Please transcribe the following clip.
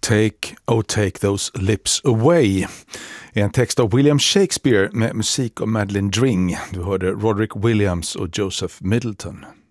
Take those lips away. En text av William Shakespeare med musik av Madeline Dring. Du hörde Roderick Williams och Joseph Middleton.